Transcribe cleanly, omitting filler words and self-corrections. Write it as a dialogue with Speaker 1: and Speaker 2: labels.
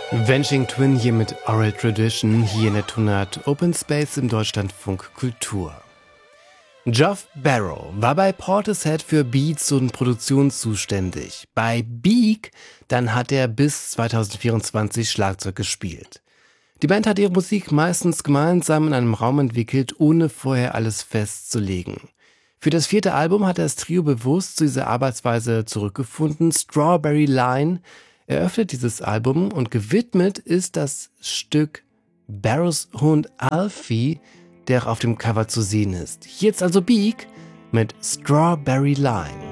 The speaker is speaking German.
Speaker 1: Vanishing Twin hier mit Oral Tradition, hier in der Tonart Open Space im Deutschlandfunk Kultur. Geoff Barrow war bei Portishead für Beats und Produktion zuständig. Bei Beak, dann hat er bis 2024 Schlagzeug gespielt. Die Band hat ihre Musik meistens gemeinsam in einem Raum entwickelt, ohne vorher alles festzulegen. Für das 4. Album hat das Trio bewusst zu dieser Arbeitsweise zurückgefunden. Strawberry Line eröffnet dieses Album und gewidmet ist das Stück Barrows Hund Alfie, der auch auf dem Cover zu sehen ist. Jetzt also Beak mit Strawberry Line.